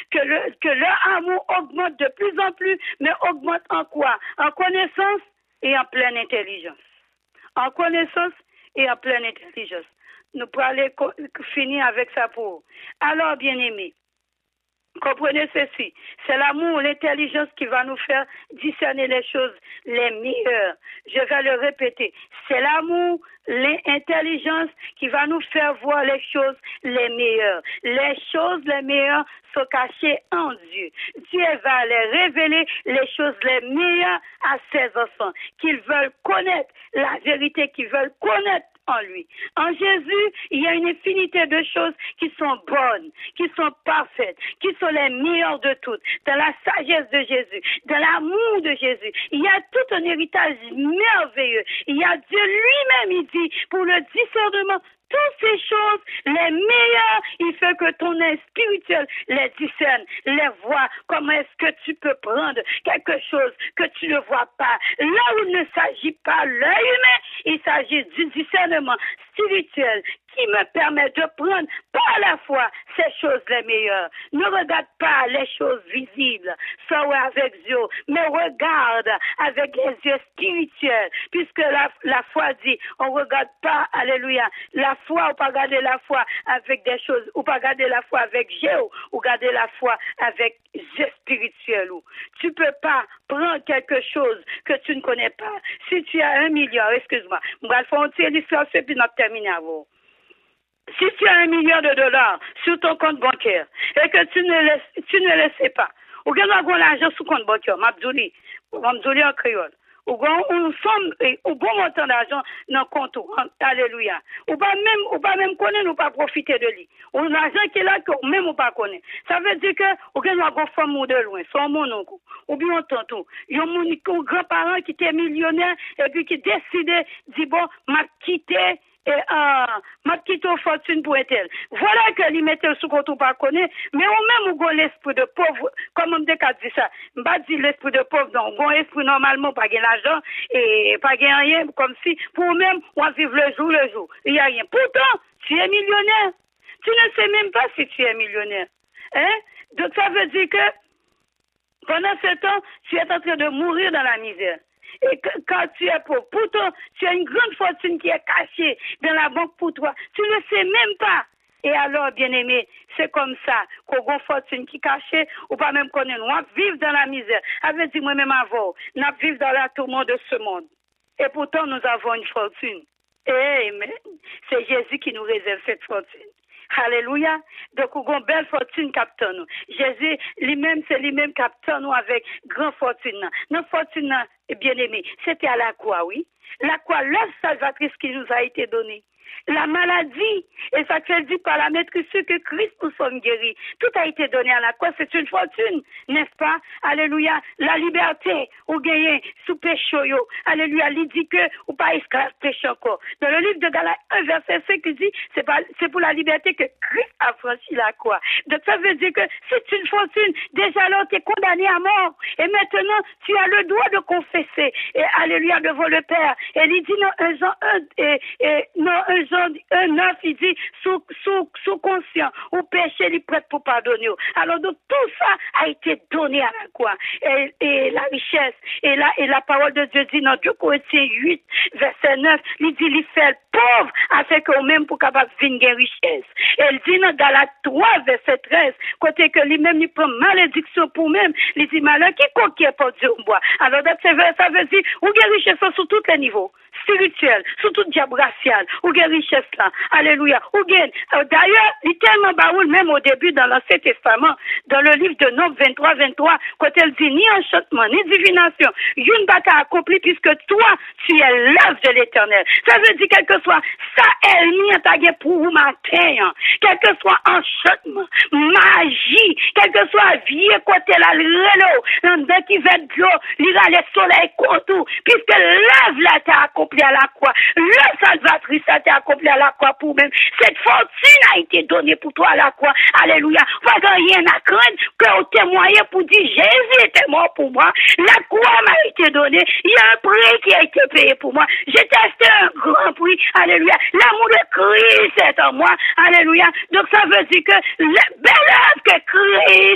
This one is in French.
que leur amour augmente de plus en plus, mais augmente en quoi? En connaissance et en pleine intelligence. En connaissance et en pleine intelligence. Nous pourrons aller finir avec ça pour vous. Alors, bien-aimés, comprenez ceci, c'est l'amour, l'intelligence qui va nous faire discerner les choses les meilleures. Je vais le répéter, c'est l'amour, l'intelligence qui va nous faire voir les choses les meilleures. Les choses les meilleures sont cachées en Dieu. Dieu va les révéler les choses les meilleures à ses enfants, qu'ils veulent connaître la vérité, qu'ils veulent connaître en lui. En Jésus, il y a une infinité de choses qui sont bonnes, qui sont parfaites, qui sont les meilleures de toutes. Dans la sagesse de Jésus, dans l'amour de Jésus, il y a tout un héritage merveilleux. Il y a Dieu lui-même, il dit, pour le discernement, toutes ces choses, les meilleures, il fait que ton œil spirituel les discerne, les voit. Comment est-ce que tu peux prendre quelque chose que tu ne vois pas? Là où il ne s'agit pas de l'œil humain, il s'agit du discernement spirituel qui me permet de prendre par la foi ces choses les meilleures. Ne regarde pas les choses visibles, soit avec Dieu, mais regarde avec les yeux spirituels, puisque la foi dit, on ne regarde pas, alléluia, la foi, ou pas garder la foi avec des choses, ou pas garder la foi avec Jéhovah, ou garder la foi avec yeux spirituels. Tu peux pas prendre quelque chose que tu ne connais pas. Si tu as 1 milliard, excuse-moi, je vais faire un petit l'histoire, c'est puis nous terminer avant. Si tu as $1 million sur ton compte bancaire et que tu ne le sais pas, ou que tu as l'argent sur ton compte bancaire, m'abdouli en créole, ou une somme, ou bon montant d'argent dans le compte, alléluia. Ou pas même connaître, ou pas profiter de lui. Ou l'argent qui est là, que même ou pas connaître. Ça veut dire que, ou que tu as une femme de loin, son mon oncle, ou bien tonton, il y a un grand-parent qui était millionnaire et puis qui décidait, dit bon, m'a quitté. Et m'a quitté fortune pour elle. Voilà que lui mettait sous compte ou pas connaît, mais au même ou l'esprit de pauvre, comme on dit ça, m'a dit l'esprit de pauvre, donc bon esprit normalement pas gain l'argent et pas gain rien, comme si pour même on vivre le jour, il y a rien. Pourtant, tu es millionnaire. Tu ne sais même pas si tu es millionnaire. Hein? Donc ça veut dire que pendant ce temps, tu es en train de mourir dans la misère. Et quand tu es pauvre, pourtant, tu as une grande fortune qui est cachée dans la banque pour toi. Tu ne sais même pas. Et alors, bien-aimé, c'est comme ça qu'on a une fortune qui est cachée, ou pas même qu'on est noir, vivre dans la misère. Avec dit moi-même avant, nous vivons dans la tourmente de ce monde. Et pourtant, nous avons une fortune. Amen. C'est Jésus qui nous réserve cette fortune. Alléluia. Donc, on a une belle fortune capteur nous. Jésus, lui-même, c'est lui-même capteur nous avec grande fortune. Notre fortune, bien aimé, c'était à la croix, oui. La croix, l'œuvre salvatrice qui nous a été donnée. La maladie, et ça fait dit par la maîtrise que Christ nous sommes guéris. Tout a été donné à la croix, c'est une fortune, n'est-ce pas? Alléluia. La liberté, ou gagner sous péché, alléluia. Il dit que, ou pas esclave péché encore. Dans le livre de Galates 1, verset 5, il dit, c'est pour la liberté que Christ a franchi la croix. Donc ça veut dire que c'est une fortune. Déjà là, tu es condamné à mort. Et maintenant, tu as le droit de confesser. Et alléluia, devant le Père. Et il dit, non, un 9, il dit, sous conscient, ou péché, il est prêt pour pardonner. Alors, donc, tout ça a été donné à la croix. Et la richesse, et la parole de Dieu dit dans 2 Corinthiens 8, verset 9, il dit, il fait pauvre, afin qu'on même pour capable de venir richesse. Et il dit dans Galates 3, verset 13, côté que lui-même, il prend malédiction pour même, il dit, malheur, qui est pour Dieu, bois. Alors, ça veut dire, ou gagne richesse sur tous les niveaux. Spirituel, surtout diable racial, ou gagne richesse là, alléluia, ou gagne. D'ailleurs, il est tellement baoul, même au début dans l'Ancien Testament, dans le livre de Nombre 23, quand elle dit ni enchantement, ni divination, une bataille accomplie puisque toi, tu es l'œuvre de l'Éternel. Ça veut dire, quel que soit ça, elle n'y a pas pour vous matin, quel que soit enchantement, magie, quel que soit vieux côté là, le l'un qui va être bio, l'ira le soleil contour, puisque l'œuvre là t'a accompli à la croix, le salvatrice a été accompli à la croix pour même. Cette fortune a été donnée pour toi à la croix. Alléluia. Pas rien à craindre que au témoigner pour dire Jésus était mort pour moi. La croix m'a été donnée. Il y a un prix qui a été payé pour moi. J'ai testé un grand prix. Alléluia. L'amour de Christ est en moi. Alléluia. Donc ça veut dire que la belle œuvre que Christ